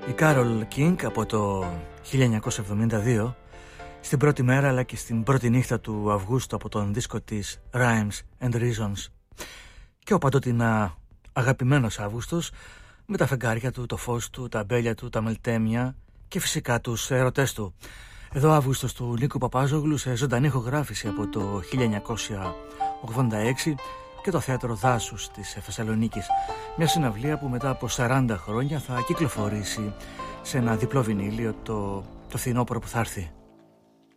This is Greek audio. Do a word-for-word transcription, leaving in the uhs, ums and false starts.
Η Κάρολ Κίνγκ από το χίλια εννιακόσια εβδομήντα δύο, στην πρώτη μέρα αλλά και στην πρώτη νύχτα του Αυγούστου από τον δίσκο της Rhymes and Reasons. Και ο παντότινα αγαπημένος Αύγουστος με τα φεγγάρια του, το φως του, τα αμπέλια του, τα μελτέμια και φυσικά τους ερωτές του. Εδώ Αύγουστος του Νίκου Παπάζογλου σε ζωντανή ηχογράφηση από το χίλια εννιακόσια ογδόντα έξι και το Θέατρο Δάσους της Θεσσαλονίκης. Μια συναυλία που μετά από σαράντα χρόνια θα κυκλοφορήσει σε ένα διπλό βινίλιο το, το φθινόπωρο που θα έρθει.